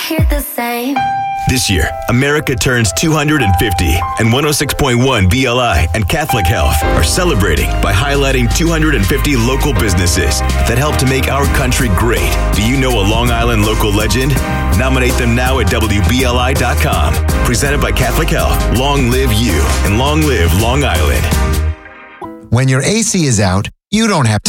hear the same. This year, America turns 250, and 106.1 BLI and Catholic Health are celebrating by highlighting 250 local businesses that help to make our country great. Do you know a Long Island local legend? Nominate them now at WBLI.com. Presented by Catholic Health. Long live you, and long live Long Island. When your AC is out, you don't have